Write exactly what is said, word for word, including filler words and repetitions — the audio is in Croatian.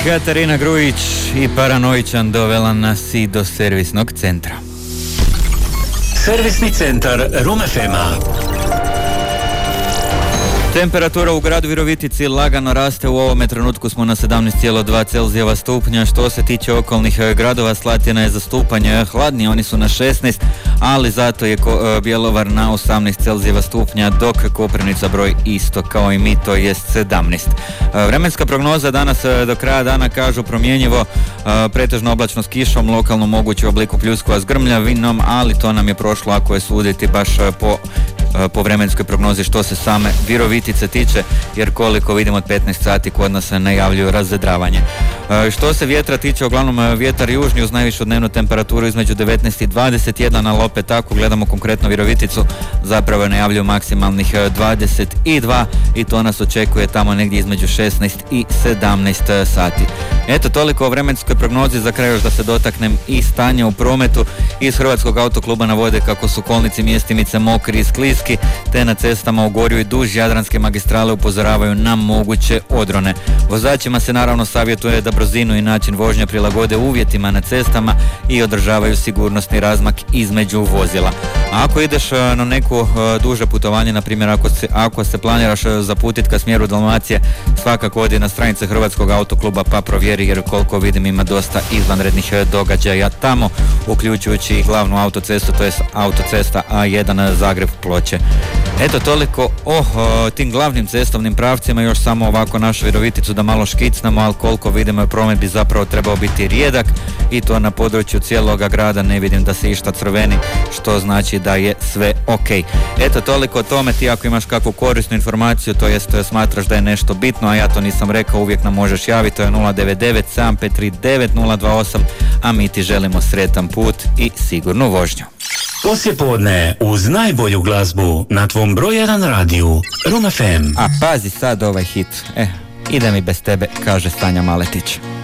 Katarina Grujić i Paranoičan dovela nas i do servisnog centra. Servisni centar Room F M-a. Temperatura u gradu Virovitici lagano raste, u ovome trenutku smo na sedamnaest zarez dva Celzijeva stupnja. Što se tiče okolnih gradova, Slatina je za stupanj hladnije, oni su na šesnaest, ali zato je Bjelovar na osamnaest Celzijeva stupnja, dok Koprivnica broj isto kao i mi, to je sedamnaest. Vremenska prognoza danas do kraja dana kažu promjenjivo, pretežno oblačno s kišom, lokalno moguće u obliku pljuskova s grmljavinom, ali to nam je prošlo ako je suditi baš po po vremenskoj prognozi što se same Virovitice tiče, jer koliko vidimo od petnaest sati kod nas se najavljuju razvedravanje. Što se vjetra tiče, uglavnom vjetar južni uz najvišu dnevnu temperaturu između devetnaest i dvadeset jedan, ali opet tako gledamo konkretno Viroviticu, zapravo najavljuju maksimalnih dvadeset dva i to nas očekuje tamo negdje između šesnaest i sedamnaest sati. Eto, toliko o vremenskoj prognozi. Za kraj još da se dotaknem i stanja u prometu. Iz Hrvatskog autokluba navode kako su kolnici mjestimice mokri i skliski, te na cestama u Gorju i duž Jadranske magistrale upozoravaju na moguće odrone. Vozačima se naravno savjetuje da brzinu i način vožnje prilagode uvjetima na cestama i održavaju sigurnosni razmak između vozila. A ako ideš na neku duže putovanje, na primjer ako se, ako se planiraš zaputiti ka smjeru Dalmacije, svakako odi na stranice Hrvatskog autokluba pa provjeri, jer koliko vidim ima dosta izvanrednih događaja tamo, uključujući i glavnu autocestu, to je autocesta A jedan Zagreb-Ploče. Eto, toliko o, o tim glavnim cestovnim pravcima. Još samo ovako našu Viroviticu da malo škicnemo, ali koliko vidimo promet bi zapravo trebao biti rijedak i to na području cijeloga grada ne vidim da se išta crveni, što znači da je sve ok. Eto, toliko o tome. Ti ako imaš kakvu korisnu informaciju, to jest smatraš da je nešto bitno, a ja to nisam rekao, uvijek nam možeš javiti, to je nula devet devet sedam pet tri devet nula dva osam, a mi ti želimo sretan put i sigurnu vožnju. Poslijepodne uz najbolju glazbu na tvom broj jedan radiju Room F M. A pazi sad ovaj hit. Eh, ide mi bez tebe, kaže Sanja Maletić.